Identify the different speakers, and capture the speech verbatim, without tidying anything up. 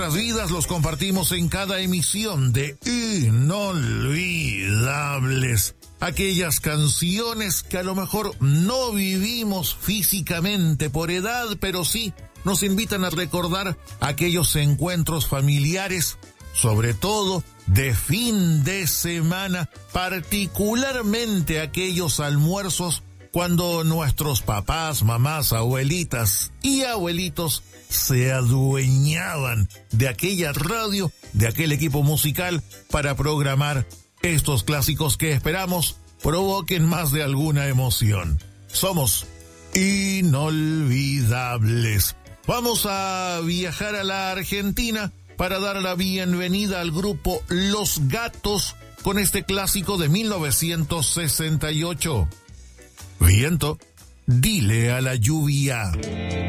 Speaker 1: vidas los compartimos en cada emisión de Inolvidables. Aquellas canciones que a lo mejor no vivimos físicamente por edad, pero sí nos invitan a recordar aquellos encuentros familiares, sobre todo de fin de semana, particularmente aquellos almuerzos cuando nuestros papás, mamás, abuelitas y abuelitos se adueñaban de aquella radio, de aquel equipo musical para programar estos clásicos que esperamos provoquen más de alguna emoción. Somos Inolvidables. Vamos a viajar a la Argentina para dar la bienvenida al grupo Los Gatos con este clásico de mil novecientos sesenta y ocho. Viento, dile a la lluvia.